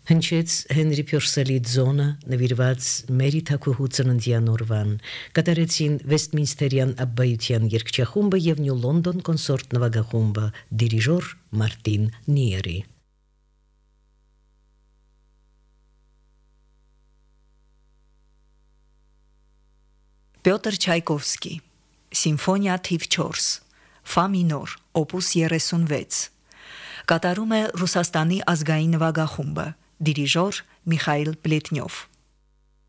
Հնչեց Հենրի Փյորսելի ձոնը նվիրված Մերի Թակուհու ծննդյան օրվան։ Կատարեցին Վեստմինստերյան Աբբայության երգչախումբը եւ Նյու Լոնդոն կոնսորտ նվագախումբը, դիրիժոր Մարտին Նիերի։ Պյոտր Չայկովսկի, Սիմֆոնիա թիվ 4, Ֆա մինոր, օպուս 36, կատարում է Ռուսաստանի ազգային նվագախումբը, դիրիժոր Միխայիլ Պլետնյով։